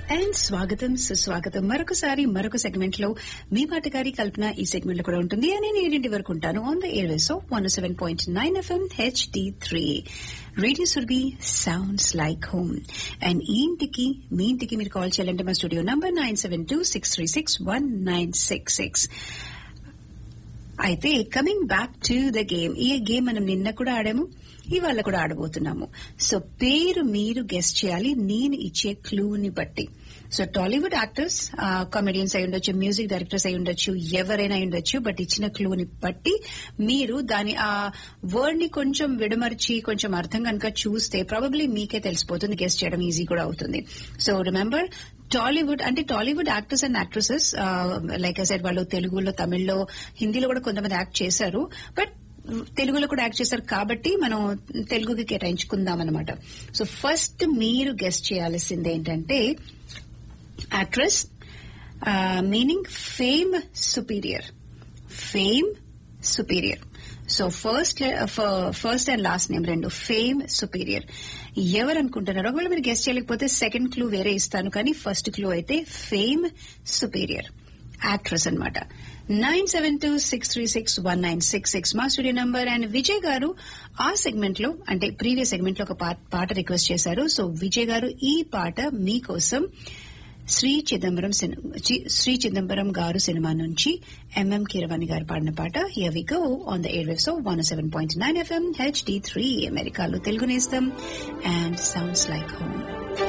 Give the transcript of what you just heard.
And స్వాగతం సుస్వాగతం మరొకసారి మరొక సెగ్మెంట్ లో మీ పాటగారి కల్పన ఈ సెగ్మెంట్ లో కూడా ఉంటుంది. నేను 7 వరకు ఉంటాను on the Airways of 107.9 FM HD3 radio Surbhi sounds like home. And మీ ఇంటికి మీరు కాల్ చేయాలంటే మా స్టూడియో నంబర్ 972-636-1966. అయితే coming back to the game, ఈ గేమ్ మనం నిన్న కూడా ఆడాము, ఇవాళ కూడా ఆడబోతున్నాము. సో పేరు మీరు గెస్ట్ చేయాలి నేను ఇచ్చే క్లూని బట్టి. సో టాలీవుడ్ యాక్టర్స్, కామెడియన్స్ అయి ఉండొచ్చు, మ్యూజిక్ డైరెక్టర్స్ అయి ఉండొచ్చు, ఎవరైనా అయి ఉండొచ్చు. బట్ ఇచ్చిన క్లూని బట్టి మీరు దాని ఆ వర్డ్ ని కొంచెం విడమర్చి కొంచెం అర్థం కనుక చూస్తే ప్రాబబ్లీ మీకే తెలిసిపోతుంది, గెస్ట్ చేయడం ఈజీ కూడా అవుతుంది. సో రిమెంబర్, టాలీవుడ్ అంటే Tollywood actors and actresses, like I said, వాళ్ళు తెలుగులో, తమిళ్లో, హిందీలో కూడా కొంతమంది యాక్ట్ చేశారు. బట్ తెలుగులో కూడా యాక్ట్ చేశారు కాబట్టి మనం తెలుగుకి కేటాయించుకుందాం అనమాట. సో ఫస్ట్ మీరు గెస్ట్ చేయాల్సింది ఏంటంటే actress, meaning fame superior. Fame superior. So first and last name రెండు ఫేమ్ సుపీరియర్. ఎవరు అనుకుంటున్నారు? ఒకవేళ మీరు గెస్ట్ చేయలేకపోతే సెకండ్ క్లూ వేరే ఇస్తాను, కానీ ఫస్ట్ క్లూ అయితే ఫేమ్ సుపీరియర్ యాక్ట్రెస్ అనమాట. 972-636-1966 మా స్టూడియో నంబర్. అండ్ విజయ్ గారు ఆ సెగ్మెంట్ లో, అంటే ప్రీవియస్ సెగ్మెంట్ లో ఒక పాట రిక్వెస్ట్ చేశారు. సో విజయ్ గారు ఈ పాట మీకోసం శ్రీ చిదంబరం గారు సినిమా నుంచి ఎంఎం కీరవాణి గారు పాడిన పాట. Here we go on the ఎయిర్వేవ్స్ of 107.9 FM HD3 అమెరికాలో తెలుగు నేస్తం అండ్ సౌండ్స్ లైక్ హోమ్.